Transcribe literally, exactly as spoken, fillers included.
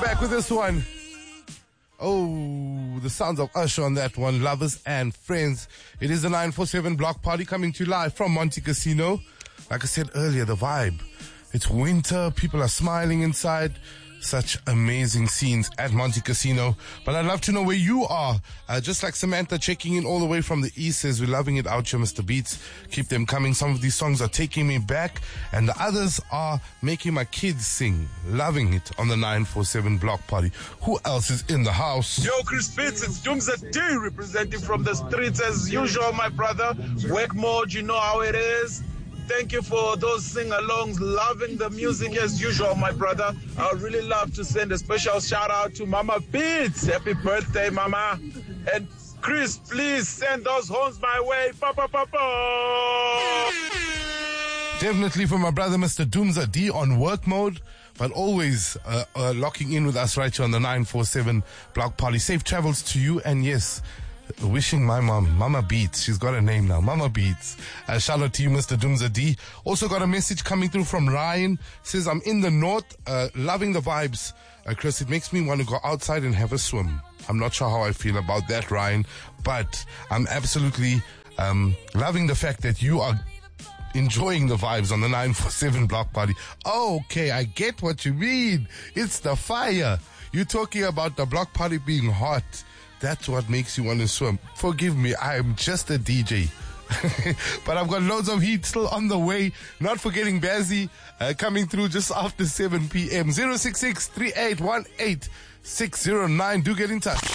back with this one. Oh, the sounds of Usher on that one. Lovers and friends. It is the nine four seven block party coming to you live from Monte Casino. Like I said earlier, the vibe. It's winter. People are smiling inside. Such amazing scenes at Monte Casino. But I'd love to know where you are. Uh, just like Samantha checking in all the way from the east says, we're loving it out here, Mister Beats. Keep them coming. Some of these songs are taking me back, and the others are making my kids sing. Loving it on the nine four seven block party. Who else is in the house? Yo, Chris Fitz, it's Doomsday D representing from the streets as usual, my brother. Work mode, you know how it is. Thank you for those sing-alongs, loving the music as usual, my brother. I would really love to send a special shout-out to Mama Beats. Happy birthday, Mama. And Chris, please send those horns my way. Pa, pa, pa, pa. Definitely for my brother, Mister Doomsday D on work mode, but always uh, uh, locking in with us right here on the nine four seven block party. Safe travels to you, and yes, wishing my mom, Mama Beats. She's got a name now, Mama Beats. Uh, shout out to you, Mister Doomsday D. Also got a message coming through from Ryan. Says, I'm in the north, uh, loving the vibes. Uh, Chris, it makes me want to go outside and have a swim. I'm not sure how I feel about that, Ryan, but I'm absolutely um, loving the fact that you are enjoying the vibes on the nine four seven block party. Oh, okay, I get what you mean. It's the fire. You're talking about the block party being hot. That's what makes you want to swim. Forgive me, I am just a D J. But I've got loads of heat still on the way. Not forgetting Bazzy uh, coming through just after seven p.m. zero six six, three eight one eight, six zero nine. Do get in touch.